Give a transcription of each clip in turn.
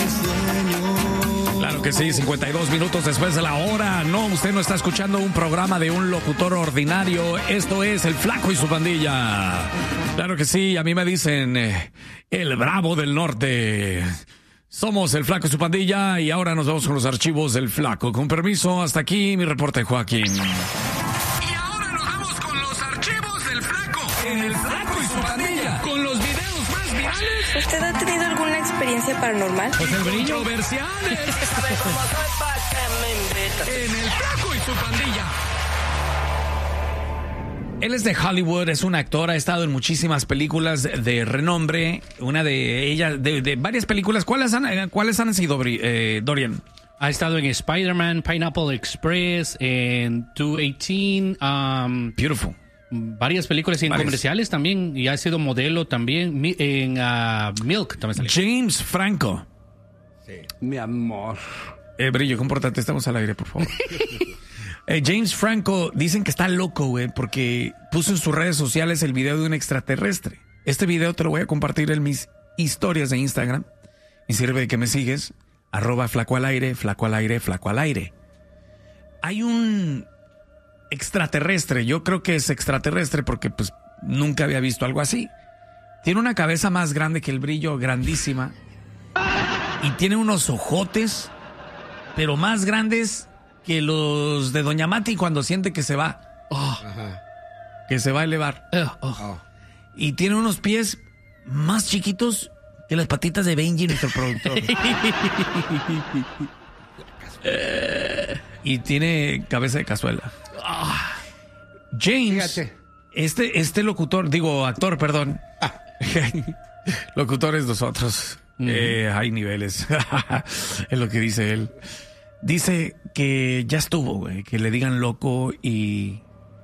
Claro que sí, 52 minutos después de la hora. No, usted no está escuchando un programa de un locutor ordinario. Esto es El Flaco y su pandilla. Claro que sí, a mí me dicen el Bravo del Norte. Somos El Flaco y su pandilla y ahora nos vamos con los archivos del Flaco. Con permiso, hasta aquí mi reporte, Joaquín. Y ahora nos vamos con los archivos del Flaco. El Flaco y su pandilla. Con los videos más virales. ¿Usted ha tenido alguna experiencia paranormal? Pues el brillo controversiales. En El Flaco y su pandilla. Él es de Hollywood, es un actor, ha estado en muchísimas películas de renombre. Una de ellas, de varias películas. ¿Cuáles han sido, Dorian? Ha estado en Spider-Man, Pineapple Express, en 218. Beautiful. Varias películas y en comerciales también. Y ha sido modelo también. En Milk también salió. James Franco. Sí. Mi amor. Brillo, compórtate, estamos al aire, por favor. James Franco, dicen que está loco, güey, porque puso en sus redes sociales el video de un extraterrestre. Este video te lo voy a compartir en mis historias de Instagram. Y sirve de que me sigues. @flaco al aire, flaco al aire, flaco al aire. Hay un extraterrestre, yo creo que es extraterrestre porque pues nunca había visto algo así. Tiene una cabeza más grande que el brillo, grandísima. Y tiene unos ojotes, pero más grandes que los de Doña Mati cuando siente que se va. Que se va a elevar. Y tiene unos pies más chiquitos que las patitas de Benji, nuestro productor. Y tiene cabeza de cazuela. James, fíjate. este locutor, actor, perdón. Locutores nosotros. Hay niveles. Es lo que dice él. Dice que ya estuvo, güey. Que le digan loco y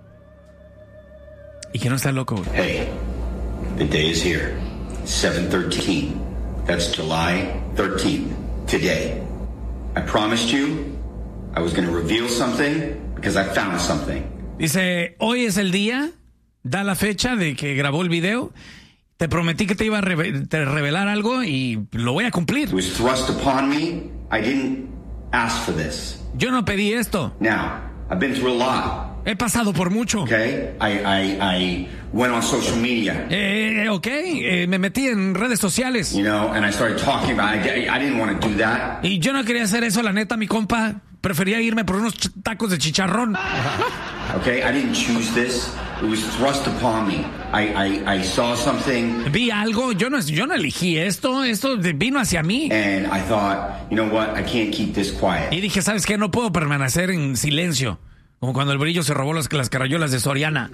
que no está loco, güey. Hey, the day is here. 7/13. That's July 13th. Today. I promised you I was going to reveal something because I found something. Dice, hoy es el día, da la fecha de que grabó el video. Te prometí que te iba a revelar algo y lo voy a cumplir. It was thrust upon me. I didn't ask for this. Yo no pedí esto. Now, I've been through a lot. He pasado por mucho. Okay? I went on social media. Me metí en redes sociales. You know, and I started talking about it. I didn't want to do that. Y yo no quería hacer eso, la neta, mi compa. Prefería irme por unos tacos de chicharrón. Okay, I didn't choose this. It was thrust upon me. I saw something. Vi algo, yo no elegí esto vino hacia mí. And I thought, you know what, I can't keep this quiet. Y dije, ¿sabes qué? No puedo permanecer en silencio. Como cuando el brillo se robó las carayolas de Soriana.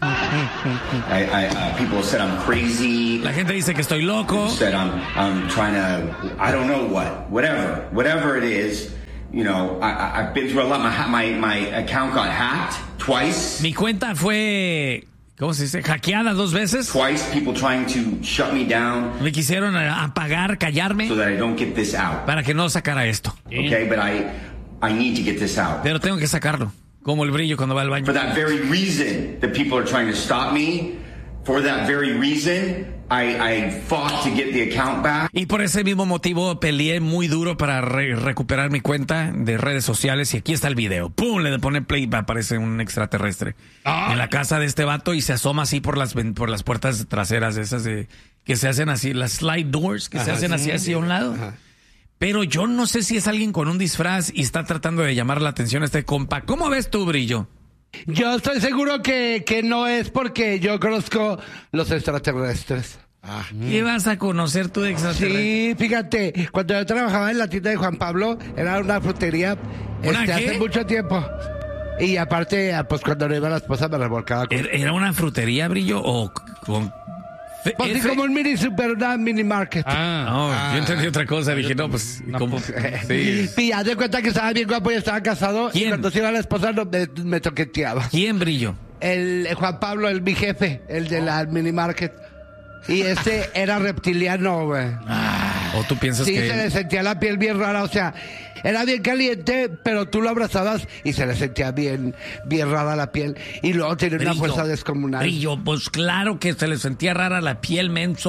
People said I'm crazy. La gente dice que estoy loco. Said I'm trying to, I don't know whatever it is. You know, I've been through a lot. My account got hacked twice. Mi cuenta fue, ¿cómo se dice? Hackeada 2 veces. Twice, people trying to shut me down. Me quisieron apagar, callarme. So that I don't get this out. Para que no sacara esto. Okay, but I need to get this out. Pero tengo que sacarlo. Como el brillo cuando va al baño. For that very reason that people are trying to stop me, for that very reason, I fought to get the account back. Y por ese mismo motivo peleé muy duro para recuperar mi cuenta de redes sociales. Y aquí está el video. ¡Pum! Le pone play y aparece un extraterrestre en la casa de este vato y se asoma así por las puertas traseras esas que se hacen así, las slide doors que se hacen así hacia un lado. Pero yo no sé si es alguien con un disfraz y está tratando de llamar la atención a este compa. ¿Cómo ves tú, Brillo? Yo estoy seguro que no es porque yo conozco los extraterrestres. ¿Qué vas a conocer tú de extraterrestres? Sí, fíjate, cuando yo trabajaba en la tienda de Juan Pablo, era una frutería hace mucho tiempo. Y aparte, pues cuando no iba la esposa me revolcaba con... ¿Era una frutería, Brillo? ¿O con...? Pues sí, como un mini super, una mini market. Yo entendí otra cosa. Dije, no, pues, ¿cómo? Sí. Y haz de cuenta que estaba bien guapo y estaba casado. ¿Quién? Y cuando se iba la esposa me toqueteaba. ¿Quién, Brillo? El Juan Pablo, mi jefe, el de la mini market. Y ese era reptiliano, güey. ¿O tú piensas sí, que...? Sí, se le sentía la piel bien rara, o sea... Era bien caliente, pero tú lo abrazabas y se le sentía bien rara la piel. Y luego tenía una fuerza descomunal. Brillo, pues claro que se le sentía rara la piel, menso.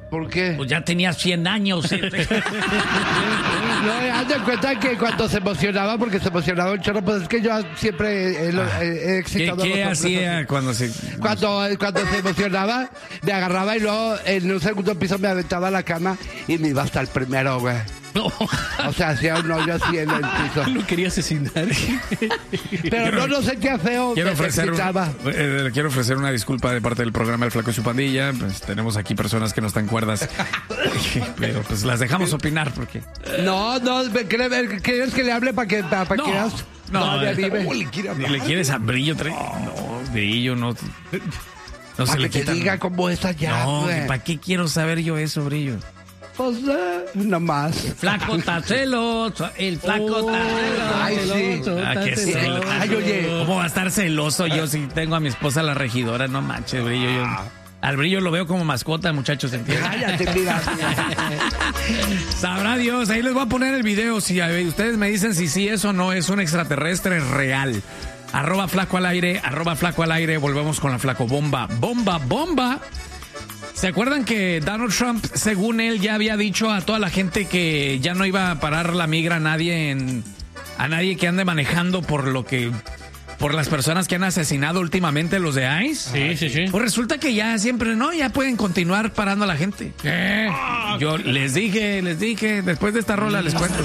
¿Por qué? Pues ya tenías 100 años. No, haz de cuenta que cuando se emocionaba, porque se emocionaba un chorro, pues es que yo siempre he excitado ¿Qué a los hombres hacía así. cuando se...? Cuando se emocionaba, me agarraba y luego en un segundo piso me aventaba a la cama y me iba hasta el primero, güey. O sea, hacía un hoyo así en el piso. Lo quería asesinar. Pero no sentía feo. Quiero ofrecer, quiero ofrecer una disculpa de parte del programa El Flaco y su Pandilla. Pues tenemos aquí personas que no están cuerdas. Pero pues las dejamos opinar porque... No, ¿quieres que le hable para que quieras? No, le quieres a Brillo. No, Brillo no se le quita. Para que te diga cómo es allá. No, ¿para qué quiero saber yo eso, Brillo? Pues nomás. Flaco está celoso, el flaco está celoso. Ay, sí. Qué celoso. Ay, oye. ¿Cómo va a estar celoso yo si tengo a mi esposa la regidora? No manches, Brillo. Al Brillo lo veo como mascota, muchachos, ¿entienden? Cállate, mira. Sabrá Dios, ahí les voy a poner el video. Si ustedes me dicen si sí es o no es un extraterrestre real. @Flaco al aire, @Flaco al aire. Volvemos con la Flaco Bomba. Bomba. ¿Se acuerdan que Donald Trump, según él, ya había dicho a toda la gente que ya no iba a parar la migra a nadie que ande manejando por las personas que han asesinado últimamente los de ICE? Sí. Pues resulta que ya siempre ya pueden continuar parando a la gente. Yo les dije, después de esta rola les cuento.